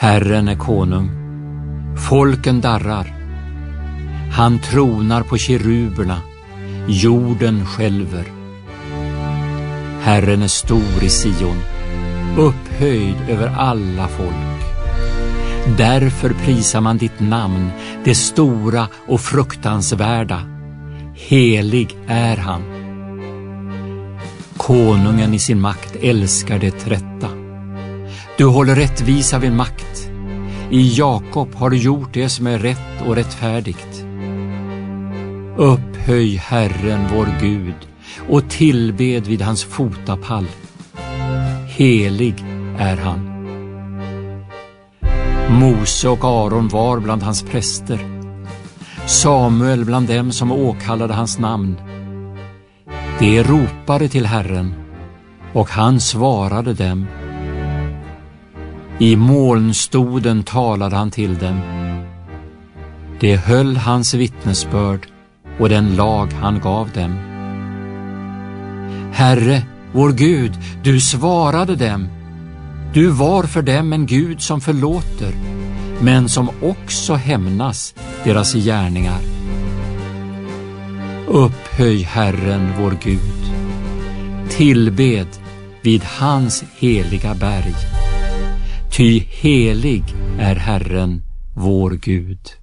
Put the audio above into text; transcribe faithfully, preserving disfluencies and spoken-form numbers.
Herren är konung, folken darrar. Han tronar på keruberna, jorden skälver. Herren är stor i Sion, upphöjd över alla folk. Därför prisar man ditt namn, det stora och fruktansvärda. Helig är han. Konungen i sin makt älskar det rätta. Du håller rättvisa vid makt. I Jakob har du gjort det som är rätt och rättfärdigt. Upphöj Herren vår Gud och tillbed vid hans fotapall. Helig är han. Mose och Aron var bland hans präster, Samuel bland dem som åkallade hans namn. De ropade till Herren, och han svarade dem. I molnstoden talade han till dem. De höll hans vittnesbörd och den lag han gav dem. Herre, vår Gud, du svarade dem. Du var för dem en Gud som förlåter, men som också hämnas deras gärningar. Upphöj Herren vår Gud. Tillbed vid hans heliga berg. Ty helig är Herren vår Gud.